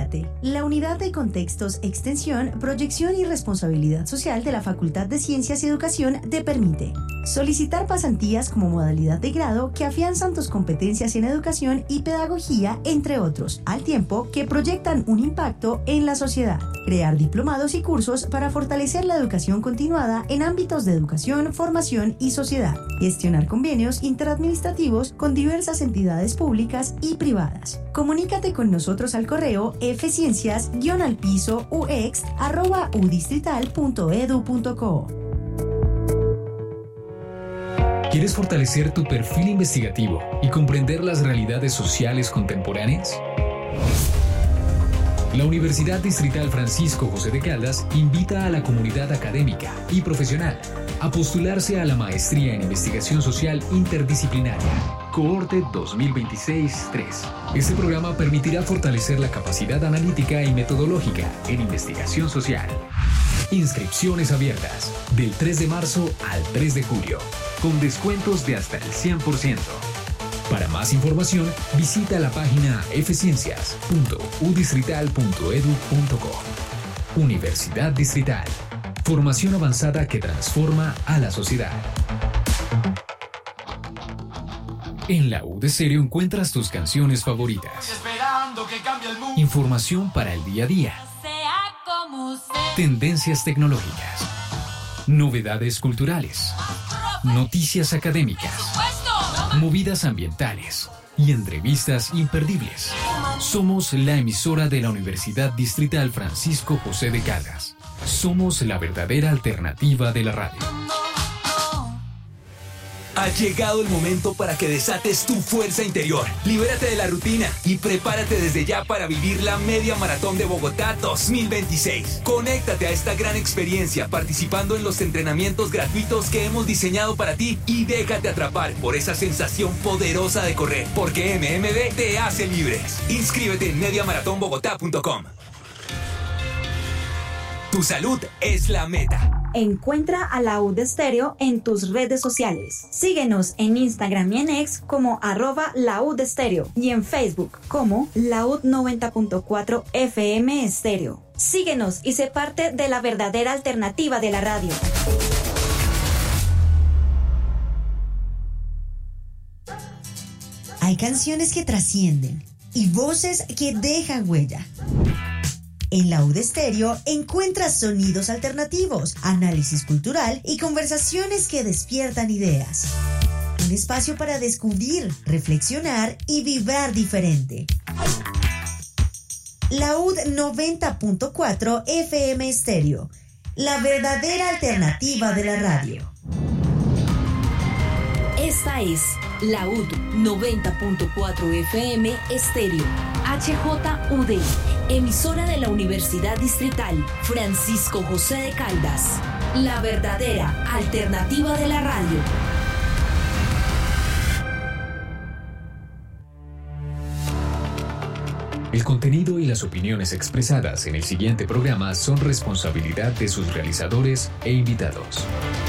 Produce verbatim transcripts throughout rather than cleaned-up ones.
Comunícate, la unidad de contextos, extensión, proyección y responsabilidad social de la Facultad de Ciencias y Educación te permite solicitar pasantías como modalidad de grado que afianzan tus competencias en educación y pedagogía, entre otros, al tiempo que proyectan un impacto en la sociedad. Crear diplomados y cursos para fortalecer la educación continuada en ámbitos de educación, formación y sociedad. Gestionar convenios interadministrativos con diversas entidades públicas y privadas. Comunícate con nosotros al correo fciencias-ux arroba udistrital punto edu punto co. ¿Quieres fortalecer tu perfil investigativo y comprender las realidades sociales contemporáneas? La Universidad Distrital Francisco José de Caldas invita a la comunidad académica y profesional a postularse a la Maestría en Investigación Social Interdisciplinaria, Cohorte dos mil veintiséis tres. Este programa permitirá fortalecer la capacidad analítica y metodológica en investigación social. Inscripciones abiertas del tres de marzo al tres de julio, con descuentos de hasta el cien por ciento. Para más información, visita la página fciencias punto udistrital punto edu punto co. Universidad Distrital. Formación avanzada que transforma a la sociedad. En la U de Stereo encuentras tus canciones favoritas. Información para el día a día. Tendencias tecnológicas. Novedades culturales. Noticias académicas. Movidas ambientales y entrevistas imperdibles. Somos la emisora de la Universidad Distrital Francisco José de Caldas. Somos la verdadera alternativa de la radio. Ha llegado el momento para que desates tu fuerza interior. Libérate de la rutina y prepárate desde ya para vivir la Media Maratón de Bogotá dos mil veintiséis. Conéctate a esta gran experiencia participando en los entrenamientos gratuitos que hemos diseñado para ti y déjate atrapar por esa sensación poderosa de correr, porque M M B te hace libres. Inscríbete en media maratón bogotá punto com. Tu salud es la meta. Encuentra a la U de Stereo en tus redes sociales. Síguenos en Instagram y en X como arroba la U de Stereo y en Facebook como Laud noventa punto cuatro F M Stereo. Síguenos y sé parte de la verdadera alternativa de la radio. Hay canciones que trascienden y voces que dejan huella. En la U de Stereo encuentras sonidos alternativos, análisis cultural y conversaciones que despiertan ideas. Un espacio para descubrir, reflexionar y vibrar diferente. Laud noventa punto cuatro F M Stereo, la verdadera alternativa de la radio. Esta es Laud noventa punto cuatro F M Stereo, H J U D, emisora de la Universidad Distrital Francisco José de Caldas, la verdadera alternativa de la radio. El contenido y las opiniones expresadas en el siguiente programa son responsabilidad de sus realizadores e invitados.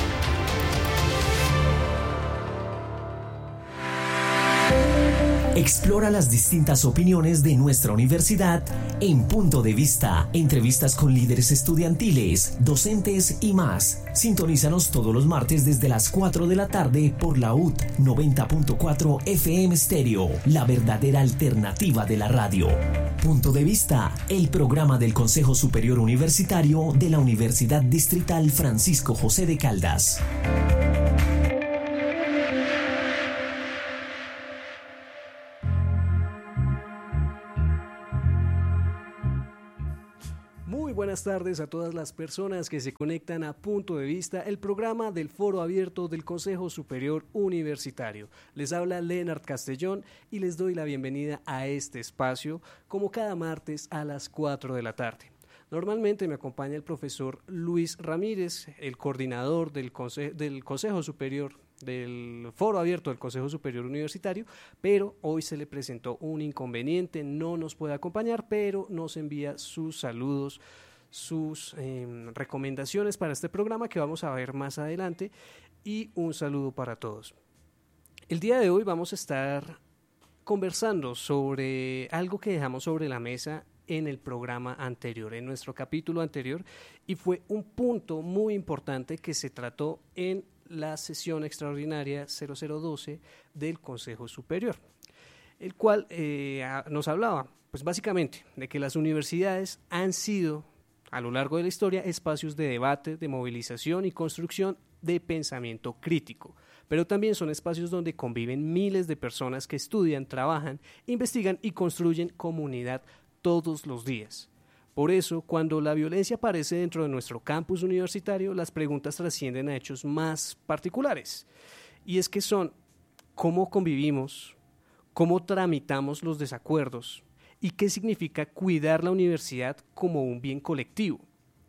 Explora las distintas opiniones de nuestra universidad en Punto de Vista, entrevistas con líderes estudiantiles, docentes y más. Sintonízanos todos los martes desde las cuatro de la tarde por Laud noventa punto cuatro F M Stereo, la verdadera alternativa de la radio. Punto de Vista, el programa del Consejo Superior Universitario de la Universidad Distrital Francisco José de Caldas. Buenas tardes a todas las personas que se conectan a Punto de Vista, el programa del Foro Abierto del Consejo Superior Universitario. Les habla Leonard Castellón y les doy la bienvenida a este espacio, como cada martes a las cuatro de la tarde. Normalmente me acompaña el profesor Luis Ramírez, el coordinador del Consejo, del Consejo Superior del Foro Abierto del Consejo Superior Universitario, pero hoy se le presentó un inconveniente, no nos puede acompañar, pero nos envía sus saludos, sus eh, recomendaciones para este programa que vamos a ver más adelante y un saludo para todos. El día de hoy vamos a estar conversando sobre algo que dejamos sobre la mesa en el programa anterior, en nuestro capítulo anterior, y fue un punto muy importante que se trató en la sesión extraordinaria cero cero doce del Consejo Superior, el cual eh, nos hablaba, pues básicamente, de que las universidades han sido, a lo largo de la historia, espacios de debate, de movilización y construcción de pensamiento crítico, pero también son espacios donde conviven miles de personas que estudian, trabajan, investigan y construyen comunidad todos los días. Por eso, cuando la violencia aparece dentro de nuestro campus universitario, las preguntas trascienden a hechos más particulares. Y es que son cómo convivimos, cómo tramitamos los desacuerdos y qué significa cuidar la universidad como un bien colectivo.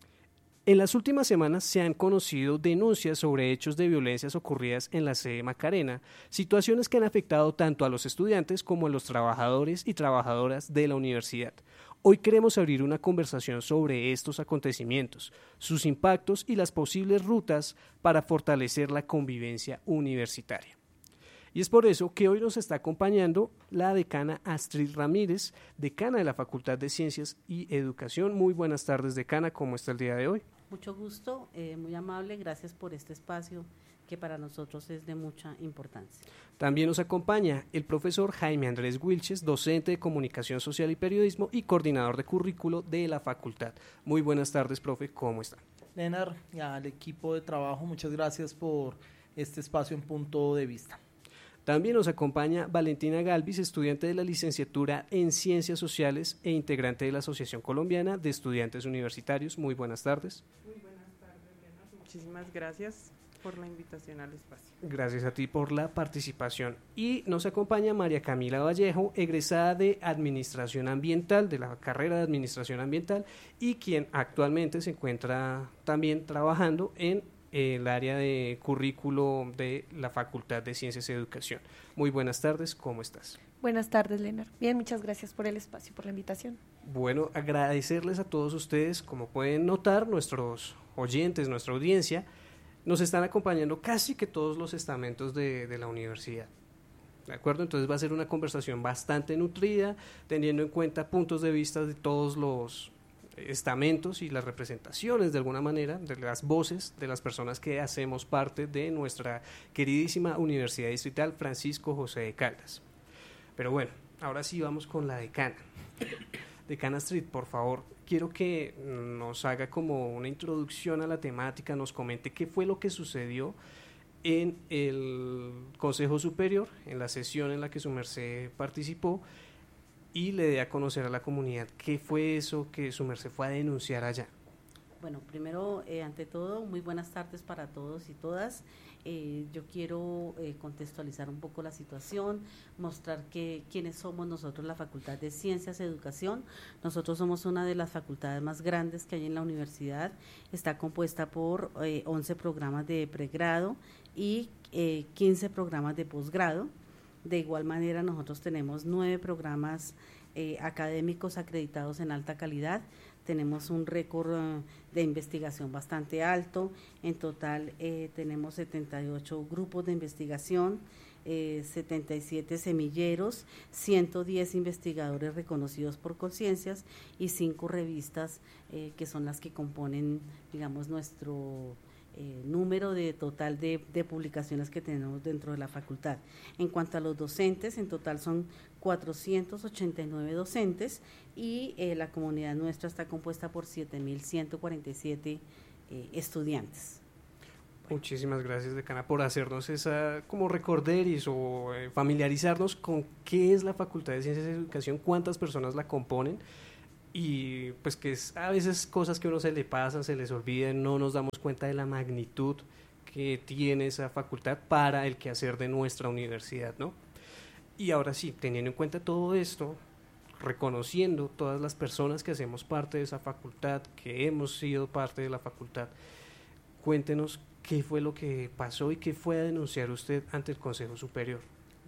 En las últimas semanas se han conocido denuncias sobre hechos de violencias ocurridas en la sede Macarena, situaciones que han afectado tanto a los estudiantes como a los trabajadores y trabajadoras de la universidad. Hoy queremos abrir una conversación sobre estos acontecimientos, sus impactos y las posibles rutas para fortalecer la convivencia universitaria. Y es por eso que hoy nos está acompañando la decana Astrid Ramírez, decana de la Facultad de Ciencias y Educación. Muy buenas tardes, decana, ¿cómo está el día de hoy? Mucho gusto, eh, muy amable, gracias por este espacio que para nosotros es de mucha importancia. También nos acompaña el profesor Jaime Andrés Wilches, docente de Comunicación Social y Periodismo y coordinador de currículo de la facultad. Muy buenas tardes, profe, ¿cómo está? Lenar, y al equipo de trabajo, muchas gracias por este espacio en Punto de Vista. También nos acompaña Valentina Galvis, estudiante de la licenciatura en Ciencias Sociales e integrante de la Asociación Colombiana de Estudiantes Universitarios. Muy buenas tardes. Muy buenas tardes, Leonardo. Muchísimas gracias por la invitación al espacio. Gracias a ti por la participación. Y nos acompaña María Camila Vallejo, egresada de Administración Ambiental, de la carrera de Administración Ambiental, y quien actualmente se encuentra también trabajando en el área de currículo de la Facultad de Ciencias y Educación. Muy buenas tardes, ¿cómo estás? Buenas tardes, Leonardo. Bien, muchas gracias por el espacio, por la invitación. Bueno, agradecerles a todos ustedes. Como pueden notar, nuestros oyentes, nuestra audiencia, nos están acompañando casi que todos los estamentos de, de la universidad. ¿De acuerdo? Entonces va a ser una conversación bastante nutrida, teniendo en cuenta puntos de vista de todos los estamentos y las representaciones de alguna manera de las voces de las personas que hacemos parte de nuestra queridísima Universidad Distrital Francisco José de Caldas. Pero bueno, ahora sí vamos con la decana. Decana Astrid, por favor, quiero que nos haga como una introducción a la temática, nos comente qué fue lo que sucedió en el Consejo Superior, en la sesión en la que su merced participó, y le dé a conocer a la comunidad qué fue eso que su merced fue a denunciar allá. Bueno, primero, eh, ante todo, muy buenas tardes para todos y todas. Eh, yo quiero eh, contextualizar un poco la situación, mostrar que quiénes somos nosotros, la Facultad de Ciencias y Educación. Nosotros somos una de las facultades más grandes que hay en la universidad. Está compuesta por eh, once programas de pregrado y eh, quince programas de posgrado. De igual manera, nosotros tenemos nueve programas eh, académicos acreditados en alta calidad. Tenemos un récord uh, de investigación bastante alto. En total eh, tenemos setenta y ocho grupos de investigación, eh, setenta y siete semilleros, ciento diez investigadores reconocidos por Conciencias y cinco revistas eh, que son las que componen, digamos, nuestro Eh, número de total de, de publicaciones que tenemos dentro de la facultad. En cuanto a los docentes, en total son cuatrocientos ochenta y nueve docentes y eh, la comunidad nuestra está compuesta por siete mil ciento cuarenta y siete eh, estudiantes. Muchísimas gracias, decana, por hacernos esa como recorderis o eh, familiarizarnos con qué es la Facultad de Ciencias y Educación, cuántas personas la componen, y pues que es a veces cosas que a uno se le pasan, se les olvidan, no nos damos cuenta de la magnitud que tiene esa facultad para el quehacer de nuestra universidad, ¿no? Y ahora sí, teniendo en cuenta todo esto, reconociendo todas las personas que hacemos parte de esa facultad, que hemos sido parte de la facultad, cuéntenos qué fue lo que pasó y qué fue a denunciar usted ante el Consejo Superior.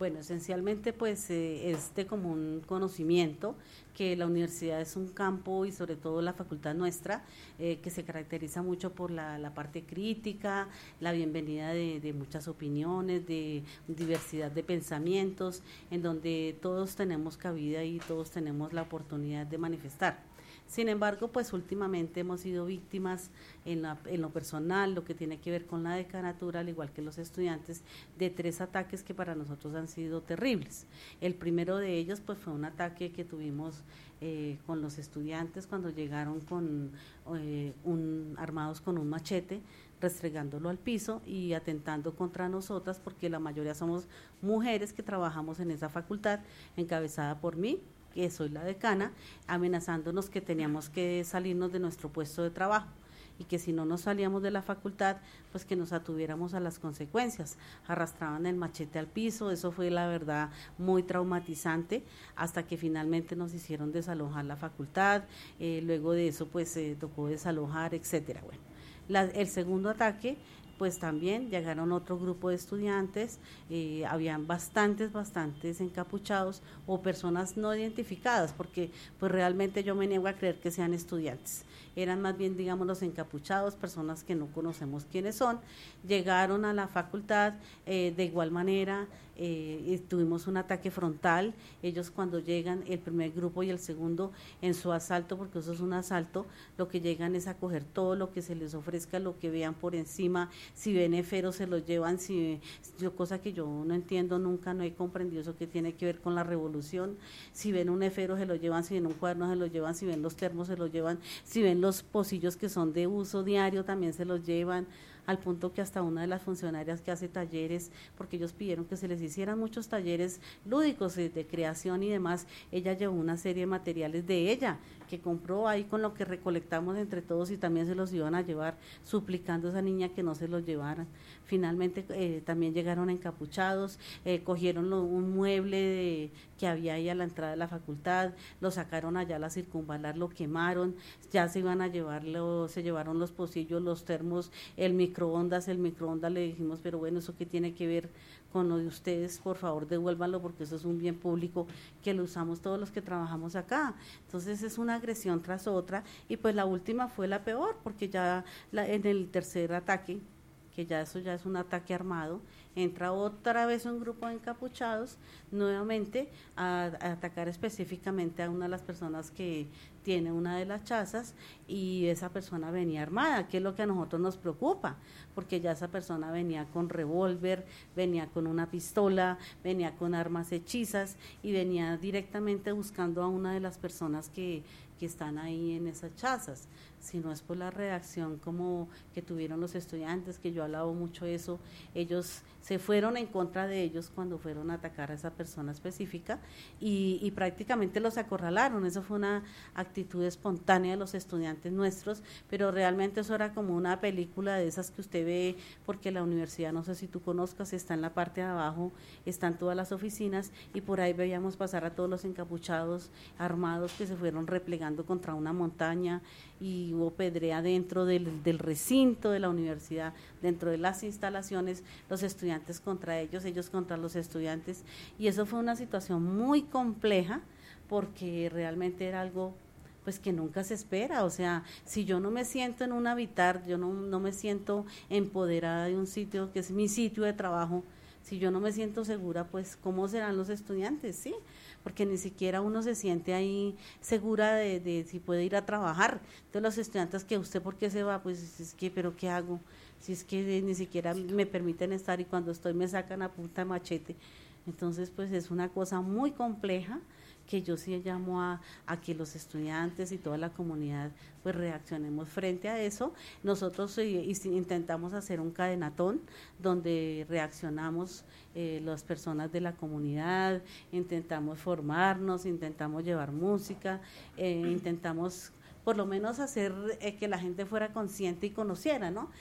Bueno, esencialmente pues eh, es de común conocimiento que la universidad es un campo y sobre todo la facultad nuestra eh, que se caracteriza mucho por la, la parte crítica, la bienvenida de, de muchas opiniones, de diversidad de pensamientos, en donde todos tenemos cabida y todos tenemos la oportunidad de manifestar. Sin embargo, pues últimamente hemos sido víctimas en, la, en lo personal, lo que tiene que ver con la decanatura, al igual que los estudiantes, de tres ataques que para nosotros han sido terribles. El primero de ellos pues fue un ataque que tuvimos eh, con los estudiantes cuando llegaron con eh, un, armados con un machete, restregándolo al piso y atentando contra nosotras, porque la mayoría somos mujeres que trabajamos en esa facultad, encabezada por mí, que soy la decana, amenazándonos que teníamos que salirnos de nuestro puesto de trabajo y que si no nos salíamos de la facultad, pues que nos atuviéramos a las consecuencias. Arrastraban el machete al piso, eso fue la verdad muy traumatizante, hasta que finalmente nos hicieron desalojar la facultad, eh, luego de eso pues se eh, tocó desalojar, etcétera. Bueno, la, el segundo ataque, pues también llegaron otro grupo de estudiantes, eh, habían bastantes, bastantes encapuchados o personas no identificadas, porque pues realmente yo me niego a creer que sean estudiantes, eran más bien, digamos, los encapuchados, personas que no conocemos quiénes son, llegaron a la facultad, eh, de igual manera, eh, tuvimos un ataque frontal, ellos cuando llegan, el primer grupo y el segundo, en su asalto, porque eso es un asalto, lo que llegan es a coger todo lo que se les ofrezca, lo que vean por encima, si ven eferos se los llevan, si yo, cosa que yo no entiendo, nunca no he comprendido eso que tiene que ver con la revolución, si ven un efero se lo llevan, si ven un cuaderno se lo llevan, si ven los termos se los llevan, si ven los pocillos que son de uso diario también se los llevan, al punto que hasta una de las funcionarias que hace talleres, porque ellos pidieron que se les hicieran muchos talleres lúdicos de, de creación y demás, ella llevó una serie de materiales de ella, que compró ahí con lo que recolectamos entre todos y también se los iban a llevar, suplicando a esa niña que no se los llevaran. Finalmente eh, también llegaron encapuchados, eh, cogieron lo, un mueble de, que había ahí a la entrada de la facultad, lo sacaron allá a la circunvalar, lo quemaron, ya se iban a llevarlo, se llevaron los pocillos, los termos, el microondas, el microondas le dijimos, pero bueno, ¿eso qué tiene que ver con lo de ustedes? Por favor, devuélvanlo porque eso es un bien público que lo usamos todos los que trabajamos acá. Entonces es una agresión tras otra y pues la última fue la peor porque ya la, en el tercer ataque, que ya eso ya es un ataque armado, entra otra vez un grupo de encapuchados nuevamente a, a atacar específicamente a una de las personas que tiene una de las chazas y esa persona venía armada, que es lo que a nosotros nos preocupa, porque ya esa persona venía con revólver, venía con una pistola, venía con armas hechizas y venía directamente buscando a una de las personas que, que están ahí en esas chazas. Si no es por la reacción como que tuvieron los estudiantes, que yo hablaba mucho de eso, ellos se fueron en contra de ellos cuando fueron a atacar a esa persona específica y, y prácticamente los acorralaron. Eso fue una actitud espontánea de los estudiantes nuestros, pero realmente eso era como una película de esas que usted ve, porque la universidad, no sé si tú conozcas, está en la parte de abajo, están todas las oficinas y por ahí veíamos pasar a todos los encapuchados armados que se fueron replegando contra una montaña y hubo pedrea dentro del, del recinto de la universidad, dentro de las instalaciones, los estudiantes contra ellos, ellos contra los estudiantes, y eso fue una situación muy compleja porque realmente era algo pues que nunca se espera. O sea, si yo no me siento en un habitar, yo no, no me siento empoderada de un sitio que es mi sitio de trabajo, si yo no me siento segura, pues ¿cómo serán los estudiantes? Sí, porque ni siquiera uno se siente ahí segura de, de si puede ir a trabajar. Entonces los estudiantes, que usted por qué se va, pues es que, pero ¿qué hago? Si es que ni siquiera me permiten estar y cuando estoy me sacan a punta de machete. Entonces pues es una cosa muy compleja que yo sí llamo a, a que los estudiantes y toda la comunidad pues reaccionemos frente a eso. Nosotros eh, intentamos hacer un cadenatón donde reaccionamos eh, las personas de la comunidad, intentamos formarnos, intentamos llevar música, eh, intentamos por lo menos hacer eh, que la gente fuera consciente y conociera, ¿no?